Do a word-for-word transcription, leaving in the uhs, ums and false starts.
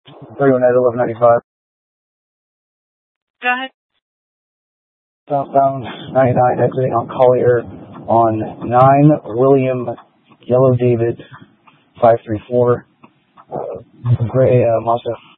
thirty-one at eleven ninety-five. Go ahead. Southbound ninety-nine, exiting on Collier on nine William Yellow David five three four. Uh, gray uh, Mazda.